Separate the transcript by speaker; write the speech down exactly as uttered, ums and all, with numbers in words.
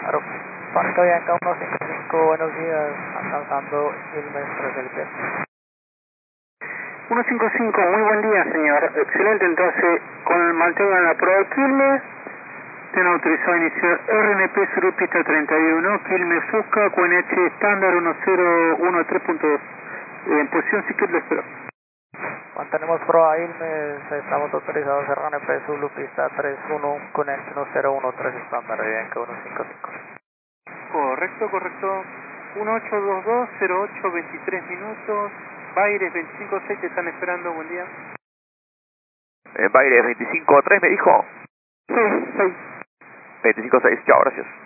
Speaker 1: Claro. Parque Bianca uno cinco cinco, buenos días, alcanzando Quilmes tras el viento.
Speaker 2: uno cinco cinco, muy buen día, señor. Excelente, entonces, con el mantengo en la prueba de Quilmes, tiene autorizado a iniciar R N P sur pista treinta y uno, Quilmes Fusca, Q N H estándar uno cero uno tres punto dos. En posición sí que lo espero.
Speaker 1: Mantenemos prueba Quilmes, estamos autorizados R N P Zulu pista treinta y uno, con el uno cero uno tres estándar, Bianca uno cinco cinco.
Speaker 2: Correcto, correcto. uno ocho dos dos, cero ocho veintitrés minutos. Baires veinticinco seis te están esperando, buen día.
Speaker 3: Eh, Baires veinticinco tres me dijo.
Speaker 2: Sí, sí.
Speaker 3: veinticinco seis, chao, gracias.